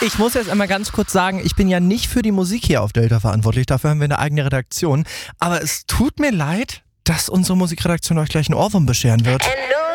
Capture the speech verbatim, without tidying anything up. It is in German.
Ich muss jetzt einmal ganz kurz sagen, ich bin ja nicht für die Musik hier auf Delta verantwortlich, dafür haben wir eine eigene Redaktion. Aber es tut mir leid, dass unsere Musikredaktion euch gleich einen Ohrwurm bescheren wird.